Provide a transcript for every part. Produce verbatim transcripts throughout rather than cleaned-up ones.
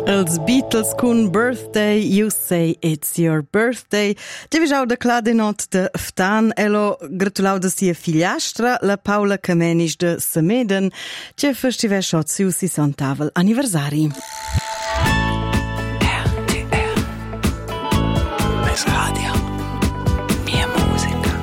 Els Beatles con Birthday, You Say It's Your Birthday. Devi jau da clade not de Ftan, elo gratulau da sia figliastra, la Paula Kamenisch de Sameden, che festive schot siu si santavel anniversari. R T R Mes Radio Mia musica.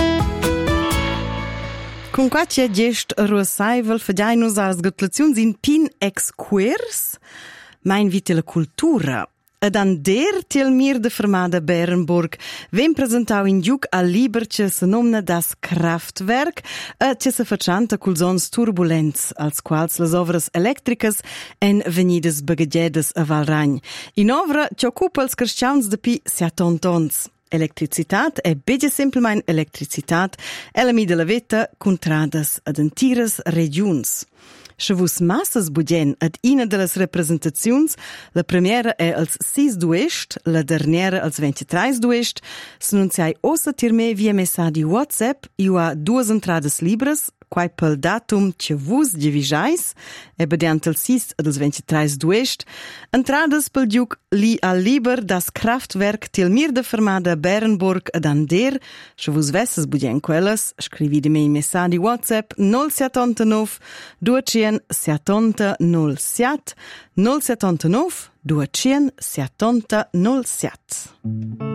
Con qua c'è gest russaivel fadiai nus als gratulaziuns in pin ex queers, ma invita la cultura. Ed an der til mir de Fermada Bernburg vem presentau in giug al liber che se nomna Das Kraftwerk e che se faccianta cul sons turbulents als quals las ovras electricas en venidas bagagedas a Valragn. In ovra ci occupa els cresciauns de pi siatontons. Electricitat è bege semplemain electricitat e la mi de la veta contradas ad entiras regions. Se vus massas bugen ad ina de las representaziuns, la premiera è als sis d'uest, la derniera als ventitreis d'uest, s'annunziai ossa tirme via messadi WhatsApp, iu ha duas entradas libras, quai pel datum che vus divisais, e bediant al sis ad als ventitreis d'uest, entradas pel giug li al liber Das Kraftwerk til mir de Fermada Bernburg ad ander, se vus vessas bugen quellas, scrivide me in messadi WhatsApp null settantanove duecentosettanta null sette null settantanove duecentosettanta null sette.